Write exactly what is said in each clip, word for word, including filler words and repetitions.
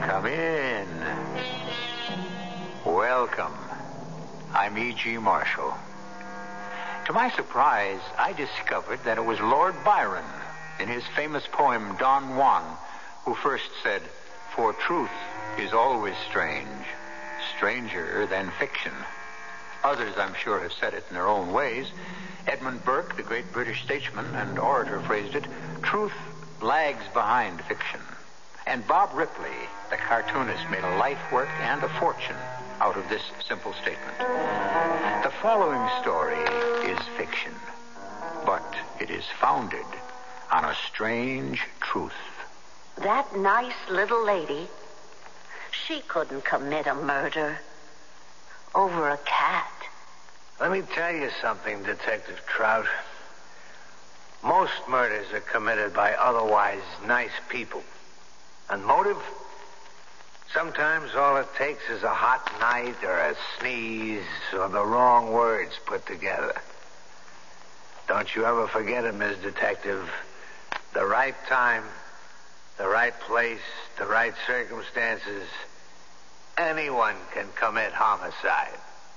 Come in. Welcome. I'm E G. Marshall. To my surprise, I discovered that it was Lord Byron, in his famous poem Don Juan, who first said, "For truth is always strange, stranger than fiction." Others, I'm sure, have said it in their own ways. Edmund Burke, the great British statesman and orator, phrased it, "Truth lags behind fiction." And Bob Ripley, the cartoonist, made a life work and a fortune out of this simple statement. The following story is fiction, but it is founded on a strange truth. That nice little lady, she couldn't commit a murder over a cat. Let me tell you something, Detective Trout. Most murders are committed by otherwise nice people. And motive? Sometimes all it takes is a hot night or a sneeze or the wrong words put together. Don't you ever forget it, Miss Detective. The right time, the right place, the right circumstances. Anyone can commit homicide.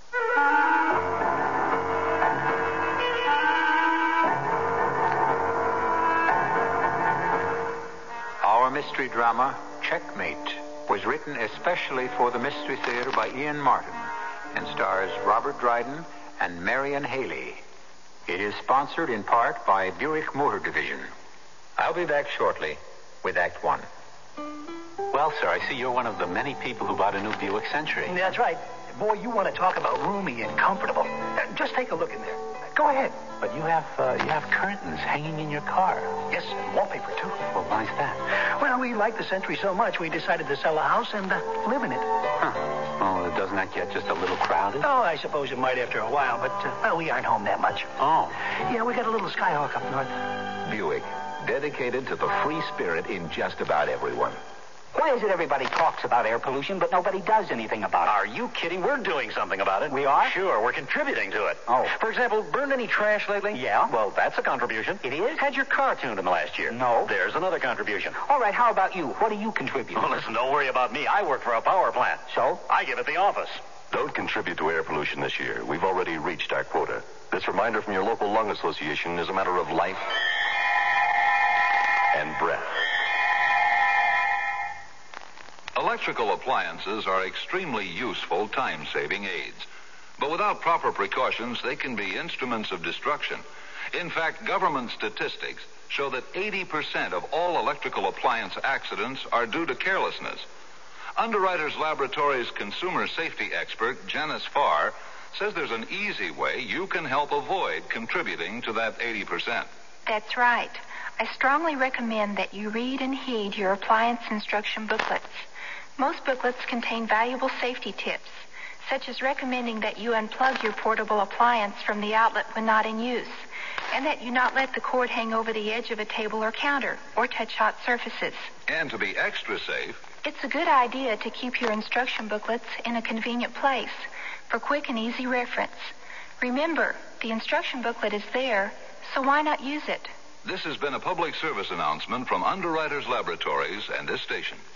Our mystery drama, Checkmate, was written especially for the Mystery Theater by Ian Martin and stars Robert Dryden and Marion Haley. It is sponsored in part by Buick Motor Division. I'll be back shortly with Act One. Well, sir, I see you're one of the many people who bought a new Buick Century. That's right. Boy, you want to talk about roomy and comfortable. Uh, just take a look in there. Go ahead. But you have uh, you have curtains hanging in your car. Yes, and wallpaper, too. Well, why's that? Well, we like the Century so much, we decided to sell the house and uh, live in it. Huh. Oh, doesn't that get just a little crowded? Oh, I suppose it might after a while, but, uh, well, we aren't home that much. Oh. Yeah, we got a little Skyhawk up north. Buick, dedicated to the free spirit in just about everyone. Why is it everybody talks about air pollution, but nobody does anything about it? Are you kidding? We're doing something about it. We are? Sure, we're contributing to it. Oh. For example, burned any trash lately? Yeah. Well, that's a contribution. It is? Had your car tuned in the last year? No. There's another contribution. All right, how about you? What do you contribute? Well, listen, don't worry about me. I work for a power plant. So? I give it the office. Don't contribute to air pollution this year. We've already reached our quota. This reminder from your local lung association is a matter of life and breath. Electrical appliances are extremely useful time-saving aids. But without proper precautions, they can be instruments of destruction. In fact, government statistics show that eighty percent of all electrical appliance accidents are due to carelessness. Underwriters Laboratories consumer safety expert Janice Farr says there's an easy way you can help avoid contributing to that eighty percent. That's right. I strongly recommend that you read and heed your appliance instruction booklets. Most booklets contain valuable safety tips, such as recommending that you unplug your portable appliance from the outlet when not in use, and that you not let the cord hang over the edge of a table or counter, or touch hot surfaces. And to be extra safe, it's a good idea to keep your instruction booklets in a convenient place for quick and easy reference. Remember, the instruction booklet is there, so why not use it? this has been a public service announcement from Underwriters Laboratories and this station.